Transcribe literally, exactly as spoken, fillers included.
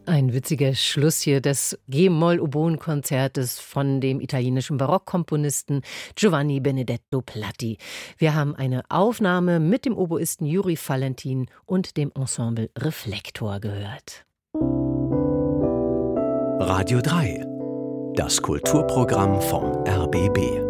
Ein witziger Schluss hier des G-Moll-Oboen-Konzertes von dem italienischen Barockkomponisten Giovanni Benedetto Platti. Wir haben eine Aufnahme mit dem Oboisten Juri Valentin und dem Ensemble Reflektor gehört. Radio drei, das Kulturprogramm vom R B B.